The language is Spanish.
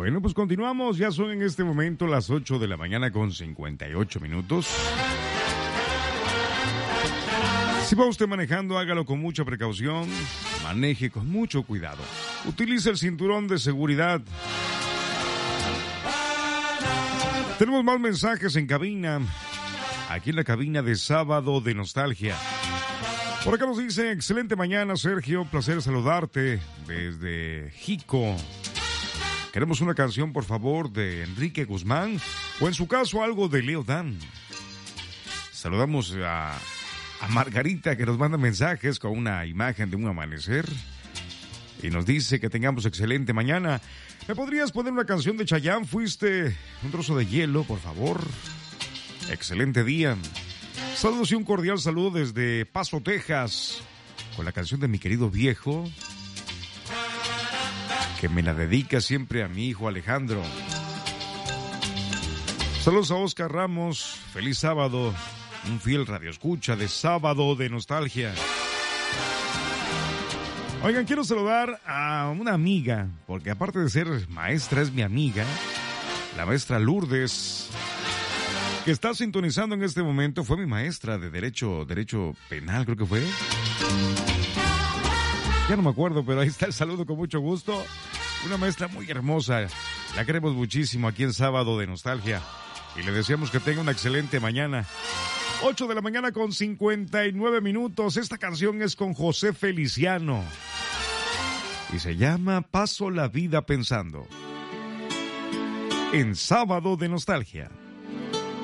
Bueno, pues continuamos. Ya son en este momento las 8 de la mañana con 58 minutos. Si va usted manejando, hágalo con mucha precaución. Maneje con mucho cuidado. Utilice el cinturón de seguridad. Tenemos más mensajes en cabina. Aquí en la cabina de Sábado de Nostalgia. Por acá nos dice, excelente mañana, Sergio. Placer saludarte desde Jico. Queremos una canción, por favor, de Enrique Guzmán. O en su caso, algo de Leo Dan. Saludamos a Margarita, que nos manda mensajes con una imagen de un amanecer. Y nos dice que tengamos excelente mañana. ¿Me podrías poner una canción de Chayanne? Fuiste un trozo de hielo, por favor. Excelente día. Saludos y un cordial saludo desde Paso, Texas, con la canción de mi querido viejo, que me la dedica siempre a mi hijo Alejandro. Saludos a Oscar Ramos. Feliz sábado. Un fiel radioescucha de Sábado de Nostalgia. Oigan, quiero saludar a una amiga, porque aparte de ser maestra, es mi amiga, la maestra Lourdes, que está sintonizando en este momento. Fue mi maestra de derecho penal, creo que fue. Ya no me acuerdo, pero ahí está el saludo con mucho gusto. Una maestra muy hermosa. La queremos muchísimo aquí en Sábado de Nostalgia. Y le deseamos que tenga una excelente mañana. 8 de la mañana con 59 minutos. Esta canción es con José Feliciano. Y se llama Paso la vida pensando. En Sábado de Nostalgia.